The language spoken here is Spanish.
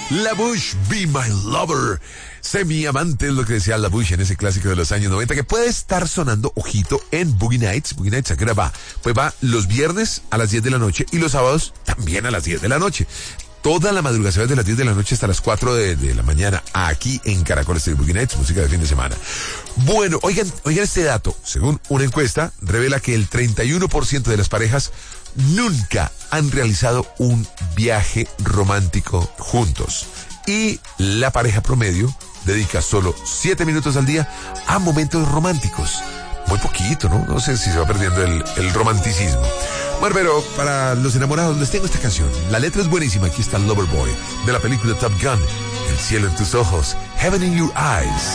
La Bush, Be My Lover. Sé mi amante, es lo que decía La Bush en ese clásico de los años 90, que puede estar sonando, ojito, en Boogie Nights. Boogie Nights, ¿a qué hora va? Pues va los viernes a las 10 de la noche y los sábados también a las 10 de la noche. Toda la madrugada, desde las 10 de la noche hasta las 4 de la mañana, aquí en Caracol Estéreo Boogie Nights, música de fin de semana. Bueno, oigan este dato. Según una encuesta, revela que el 31% de las parejas nunca han realizado un viaje romántico juntos. Y la pareja promedio dedica solo 7 minutos al día a momentos románticos. Muy poquito, ¿no? No sé si se va perdiendo el romanticismo. Bueno, pero para los enamorados les tengo esta canción. La letra es buenísima. Aquí está Loverboy, de la película Top Gun. El cielo en tus ojos, Heaven in Your Eyes.